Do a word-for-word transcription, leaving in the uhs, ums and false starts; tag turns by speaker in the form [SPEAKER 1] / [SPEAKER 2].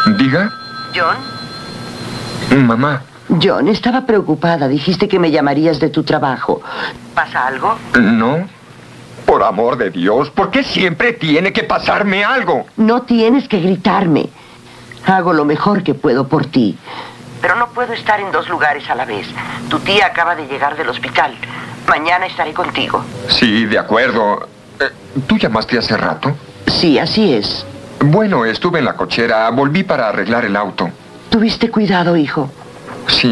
[SPEAKER 1] Diga.
[SPEAKER 2] John.
[SPEAKER 1] Mamá.
[SPEAKER 2] John, estaba preocupada. Dijiste que me llamarías de tu trabajo. ¿Pasa algo?
[SPEAKER 1] No. Por amor de Dios, ¿por qué siempre tiene que pasarme algo?
[SPEAKER 2] No tienes que gritarme. Hago lo mejor que puedo por ti. Pero no puedo estar en dos lugares a la vez. Tu tía acaba de llegar del hospital. Mañana estaré contigo.
[SPEAKER 1] Sí, de acuerdo. Eh, ¿Tú llamaste hace rato?
[SPEAKER 2] Sí, así es.
[SPEAKER 1] Bueno, estuve en la cochera. Volví para arreglar el auto.
[SPEAKER 2] ¿Tuviste cuidado, hijo?
[SPEAKER 1] Sí.